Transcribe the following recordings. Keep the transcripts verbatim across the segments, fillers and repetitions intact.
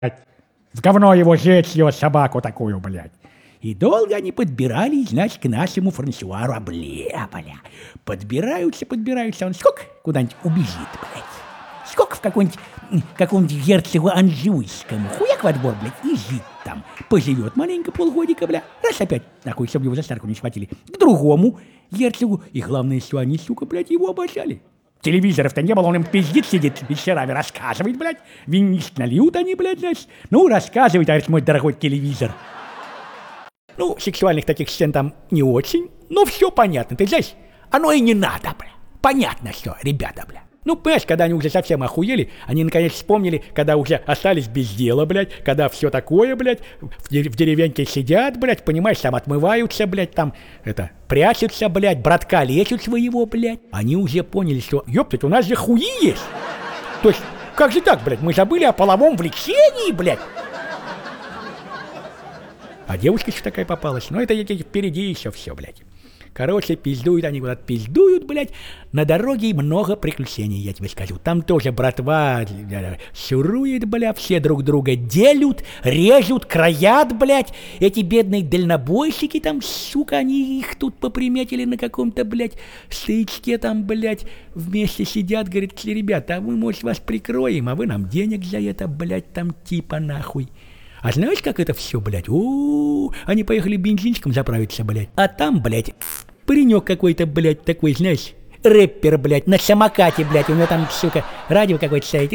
В говно его жечь, его собаку такую, блядь. И долго они подбирались, значит, к нашему Франсуару, а бля, бля. Подбираются, подбираются, он сколько куда-нибудь убежит, блядь. Сколько в каком-нибудь, каком-нибудь герцогу Анжуйскому. Хуяк в отбор, блядь, и жить там. Поживет маленько полгодика, бля. Раз опять, нахуй, чтобы его за старку не схватили. К другому герцогу. И главное, что они, сука, блядь, его обожали. Телевизоров-то не было, он им пиздит, сидит вечерами, рассказывает, блядь. Винишь нальют они, блядь, значит. Ну, рассказывай, товарищ мой дорогой телевизор. Ну, сексуальных таких сцен там не очень, но все понятно, ты знаешь, оно и не надо, бля. Понятно все, ребята, бля. Ну, понимаешь, когда они уже совсем охуели, они наконец вспомнили, когда уже остались без дела, блядь, когда все такое, блядь, в, дерев- в деревеньке сидят, блядь, понимаешь, там отмываются, блядь, там, это, прячутся, блядь, братка лечат своего, блядь. Они уже поняли, что, ёптать, у нас же хуи есть. То есть, как же так, блядь, мы забыли о половом влечении, блядь. А девушка еще такая попалась, но это впереди еще все, блядь. Короче, пиздуют они куда-то, пиздуют, блядь. На дороге много приключений, я тебе скажу. Там тоже братва шурует, бля, все друг друга делют, режут, краят, блядь. Эти бедные дальнобойщики там, сука, они их тут поприметили на каком-то, блядь, стоячке там, блядь, вместе сидят, говорят, ребята, а мы, может, вас прикроем, а вы нам денег за это, блядь, там типа нахуй. А знаешь, как это все, блядь? У-у-у, они поехали бензинчиком заправиться, блядь. А там, блядь, паренек какой-то, блядь, такой, знаешь, рэпер, блядь, на самокате, блядь. У него там, сука, радио какое-то стоит.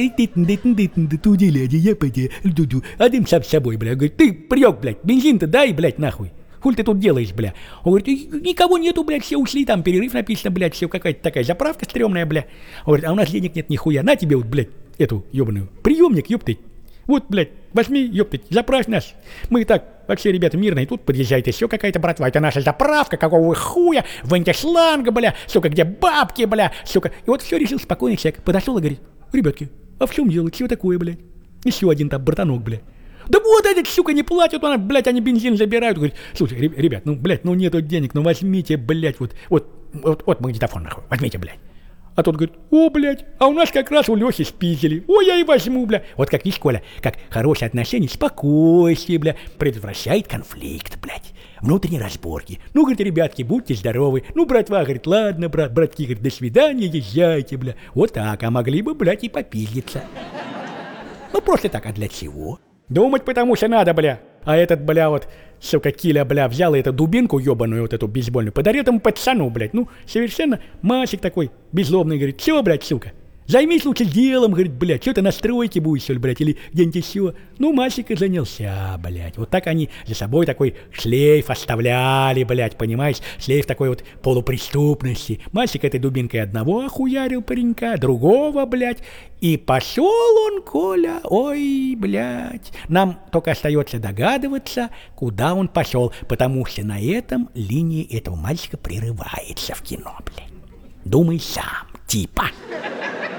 А дым сам с собой, блядь. Говорит, ты, паренек, блядь, бензин-то дай, блядь, нахуй. Хуль ты тут делаешь, бля? Он говорит, никого нету, блядь, все ушли, там перерыв написано, блядь, все какая-то такая заправка стрёмная, бля. Он говорит, а у нас денег нет нихуя, на тебе вот, блядь, эту ёбаную приемник, ёпты. Вот, блядь, возьми, ёптать, заправь нас. Мы и так, вообще, ребята, мирные, тут подъезжает еще какая-то братва. Это наша заправка, какого вы хуя, выньте шланга, бля, сука, где бабки, бля, сука. И вот все решил спокойный человек. Подошел и говорит, ребятки, а в чем дело, чего такое, блядь? Еще один там братанок, блядь. Да вот этот, сука, не платит, он, блядь, они бензин забирают. Говорит, слушай, ребят, ну, блядь, ну нету денег, ну возьмите, блядь, вот, вот, вот, вот магнитофон, нахуй, возьмите, блядь. А тот говорит, о, блядь, а у нас как раз у Лехи спиздили. О, я и возьму, бля. Вот как видишь, Коля, как хорошие отношения, спокойствие, бля, предотвращает конфликт, блядь. Внутренние разборки. Ну, говорит, ребятки, будьте здоровы. Ну, братва, говорит, ладно, брат, братки, говорит, до свидания, езжайте, бля. Вот так, а могли бы, блядь, и попиздиться. Ну, просто так, а для чего? Думать потому что надо, бля. А этот, бля, вот, сука, Киля, бля, взял эту дубинку ебаную, вот эту бейсбольную, подарил этому пацану, блядь. Ну, совершенно мальчик такой, беззлобный, говорит, все, блядь, сука, займись лучше делом, говорит, блядь, что ты на стройке будешь, что ли, блядь, или где-нибудь еще. Ну, мальчик и занялся, блядь. Вот так они за собой такой шлейф оставляли, блядь, понимаешь, шлейф такой вот полупреступности. Мальчик этой дубинкой одного охуярил паренька, другого, блядь, и пошел он, Коля, ой, блядь. Нам только остается догадываться, куда он пошел, потому что на этом линия этого мальчика прерывается в кино, блядь. Думай сам, типа.